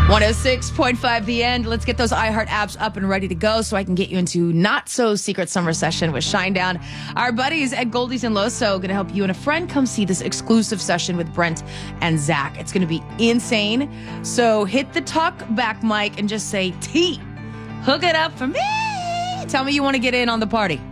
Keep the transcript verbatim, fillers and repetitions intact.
one oh six point five The End. Let's get those iHeart apps up and ready to go so I can get you into not-so-secret summer session with Shinedown. Our buddies at Goldies and Loso going to help you and a friend come see this exclusive session with Brent and Zach. It's going to be insane. So hit the talk back mic and just say, T, hook it up for me. Tell me you want to get in on the party.